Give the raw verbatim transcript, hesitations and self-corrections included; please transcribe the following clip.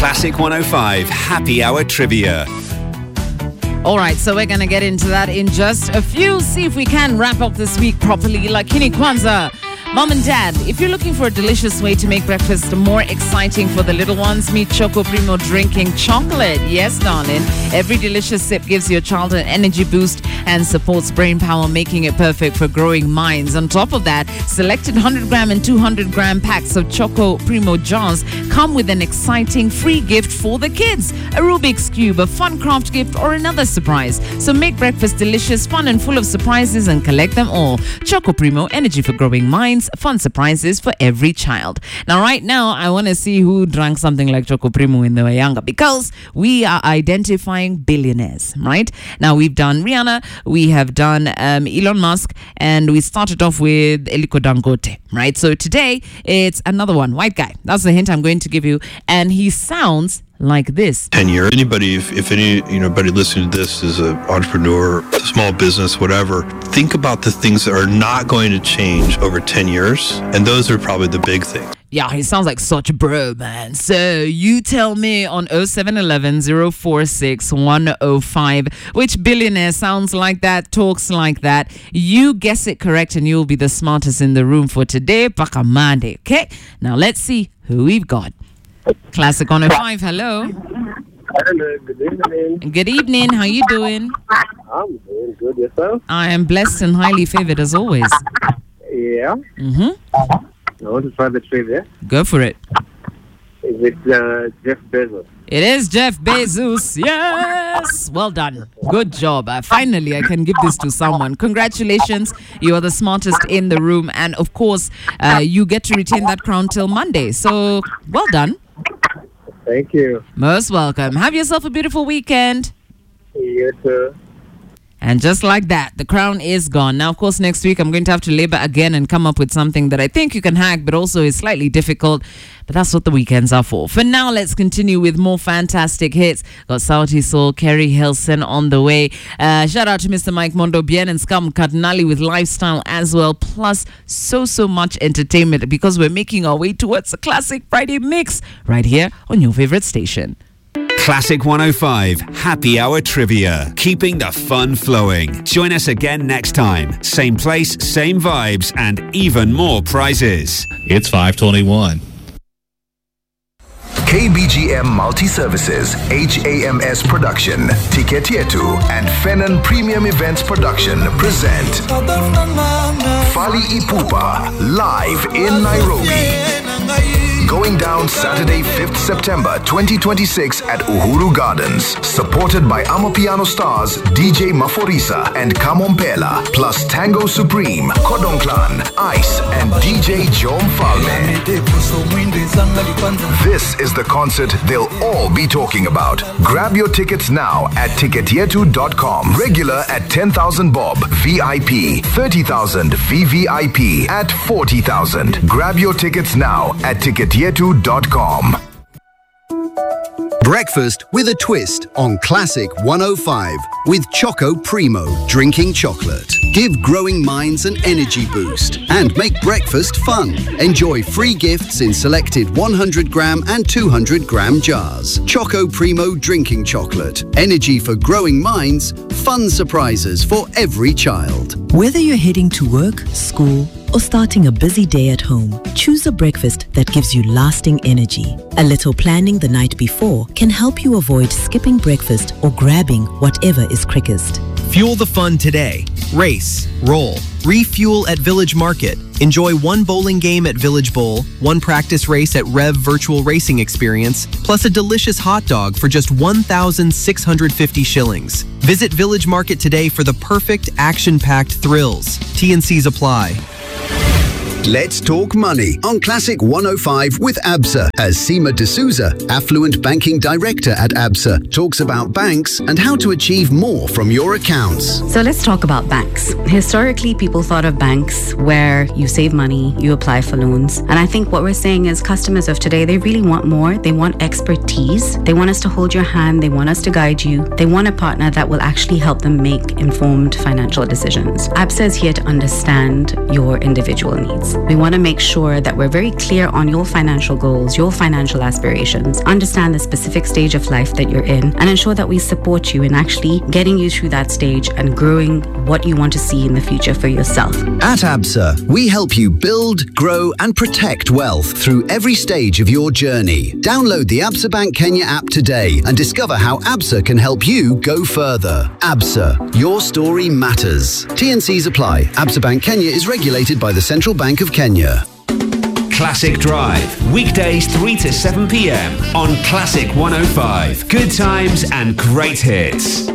Classic one oh five Happy Hour Trivia. All right, so we're going to get into that in just a few. See if we can wrap up this week properly. Lakini Kwanza, Mom and Dad, if you're looking for a delicious way to make breakfast more exciting for the little ones, meet Choco Primo Drinking Chocolate. Yes, darling. Every delicious sip gives your child an energy boost and supports brain power, making it perfect for growing minds. On top of that, selected one hundred gram and two hundred gram packs of Choco Primo jars come with an exciting free gift for the kids. A Rubik's Cube, a fun craft gift, or another surprise. So make breakfast delicious, fun, and full of surprises and collect them all. Choco Primo, energy for growing minds. Fun surprises for every child. Now, right now, I want to see who drank something like Choco Primo when they were younger, because we are identifying billionaires, right? Now, we've done Rihanna, we have done um, Elon Musk, and we started off with Aliko Dangote, right? So today, it's another one, white guy. That's the hint I'm going to give you. And he sounds like this. ten years. Anybody, if, if any, you know, anybody listening to this is an entrepreneur, a small business, whatever, think about the things that are not going to change over ten years. And those are probably the big things. Yeah, he sounds like such a bro, man. So you tell me on oh seven one one, oh four six, one oh five which billionaire sounds like that, talks like that. You guess it correct and you'll be the smartest in the room for today, Paka Monday. Okay, now let's see who we've got. Classic one oh five, hello. Hello, good evening. Good evening, how you doing? I'm doing good, yourself? I am blessed and highly favored as always. Yeah. Mm-hmm. I want to try the trivia. Go for it. Is it uh, Jeff Bezos? It is Jeff Bezos. Yes. Well done. Good job. Uh, finally, I can give this to someone. Congratulations. You are the smartest in the room. And of course, uh, you get to retain that crown till Monday. So well done. Thank you. Most welcome. Have yourself a beautiful weekend. You too. And just like that, the crown is gone. Now, of course, next week I'm going to have to labor again and come up with something that I think you can hack, but also is slightly difficult. But that's what the weekends are for. For now, let's continue with more fantastic hits. Got Sauti Soul, Kerry Hilson on the way. Uh, shout out to Mister Mike Mondo, Bien and Scum Cardinali with lifestyle as well. Plus, so, so much entertainment because we're making our way towards a classic Friday mix right here on your favorite station. Classic one oh five Happy Hour Trivia. Keeping the fun flowing. Join us again next time. Same place, same vibes, and even more prizes. It's five twenty-one. K B G M Multi-Services, H A M S Production, Ticket Yetu, and Fenon Premium Events Production present Fali Ipupa live in Nairobi. Going down Saturday, fifth September twenty twenty-six at Uhuru Gardens. Supported by Amapiano stars D J Maforisa and Kamompela, plus Tango Supreme, Kodong Clan, Ice, and D J Jom Falme. This is the concert they'll all be talking about. Grab your tickets now at ticket yetu dot com. Regular at ten thousand bob, V I P thirty thousand, V V I P at forty thousand. Grab your tickets now at ticket yetu dot com. Breakfast with a twist on Classic one oh five with Choco Primo Drinking Chocolate. Give growing minds an energy boost and make breakfast fun. Enjoy free gifts in selected one hundred gram and two hundred gram jars. Choco Primo Drinking Chocolate. Energy for growing minds, fun surprises for every child. Whether you're heading to work, school, or starting a busy day at home, choose a breakfast that gives you lasting energy. A little planning the night before can help you avoid skipping breakfast or grabbing whatever is quickest. Fuel the fun today. Race, roll, refuel at Village Market. Enjoy one bowling game at Village Bowl, one practice race at Rev Virtual Racing Experience, plus a delicious hot dog for just one thousand six hundred fifty shillings. Visit Village Market today for the perfect action-packed thrills. T and C's apply. Let's talk money on Classic one oh five with ABSA as Seema D'Souza, Affluent Banking Director at ABSA, talks about banks and how to achieve more from your accounts. So let's talk about banks. Historically, people thought of banks where you save money, you apply for loans. And I think what we're saying is customers of today, they really want more. They want expertise. They want us to hold your hand. They want us to guide you. They want a partner that will actually help them make informed financial decisions. ABSA is here to understand your individual needs. us. We want to make sure that we're very clear on your financial goals, your financial aspirations, understand the specific stage of life that you're in, and ensure that we support you in actually getting you through that stage and growing what you want to see in the future for yourself. At ABSA, we help you build, grow, and protect wealth through every stage of your journey. Download the ABSA Bank Kenya app today and discover how ABSA can help you go further. ABSA, your story matters. T N Cs apply. ABSA Bank Kenya is regulated by the Central Bank of Kenya. Classic Drive, weekdays three to seven p.m. on Classic one oh five. Good times and great hits.